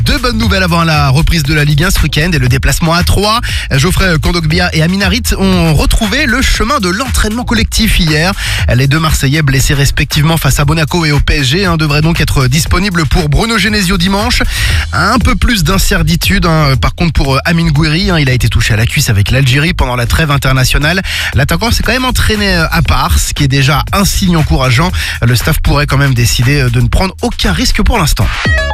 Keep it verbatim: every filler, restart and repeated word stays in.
Deux bonnes nouvelles avant la reprise de la Ligue un ce week-end et le déplacement à Troyes. Geoffrey Kondogbia et Amine Harit ont retrouvé le chemin de l'entraînement collectif hier. Les deux Marseillais blessés respectivement face à Monaco et au P S G hein, devraient donc être disponibles pour Bruno Genesio dimanche. Un peu plus d'incertitude hein, par contre pour Amine Gouiri. Hein, il a été touché à la cuisse avec l'Algérie pendant la trêve internationale. L'attaquant s'est quand même entraîné à part, ce qui est déjà un signe encourageant. Le staff pourrait quand même décider de ne prendre aucun risque pour l'instant.